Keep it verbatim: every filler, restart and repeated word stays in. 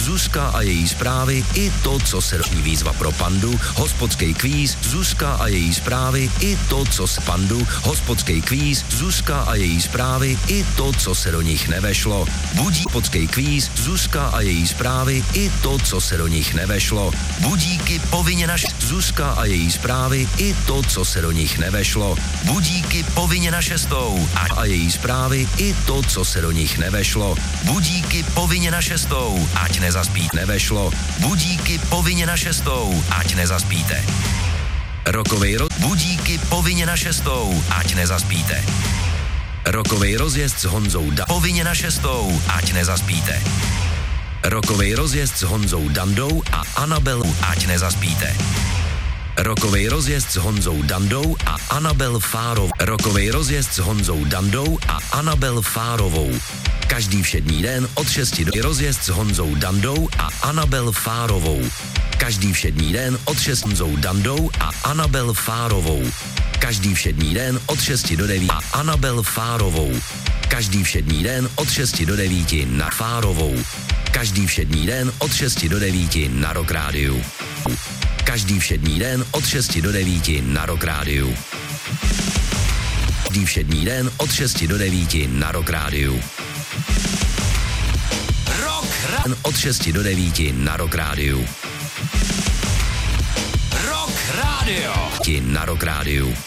Zuzka a její zprávy i to, co se roční výzva pro pandu, hospodský kvíz, Zuzka a její zprávy i to, co s pandu, hospodský kvíz, Zuzka a její zprávy i to, co se do nich nevešlo. Budí hospodský kvíz, Zuzka a její zprávy i to, co se do nich nevešlo. Budíky povinně naše Zuzka a její zprávy i to, co se do nich nevešlo. Budíky povinně na šestou a, a její zprávy i to, co se do nich nevešlo. Budíky povinně na šestou, ať nezaspít nevešlo. Budíky povinně na šestou, ať nezaspíte. Rokovej roz... Budíky povinně na šestou, ať nezaspíte. Rokovej rozjezd s Honzou Da... Povinně na šestou, ať nezaspíte. Rokovej rozjezd s Honzou Dandou a Anabel, ať nezaspíte. Rokovej rozjezd s Honzou Dandou a Anabel Fárov. Rokovej rozjezd s Honzou Dandou a Anabel Fárovou. Každý všední den od šesti do rozjezd s Honzou Dandou a Anabel Fárovou. Každý všední den od šesti s Honzou Dandou a Anabel Fárovou. Každý všední den od šesti do devíti a Anabel Fárovou. Každý všední den od šesti do devíti na Fárovou. Každý všední den od šesti do devíti na Rock Rádiu. Každý všední den od šesti do devíti na Rock Rádiu. Každý všední den od šesti do devíti na Rock Rádiu. Rock Rádiu. Od šesti do devíti na Rock Rádiu. Rock Rádio. Na Rock Rádiu.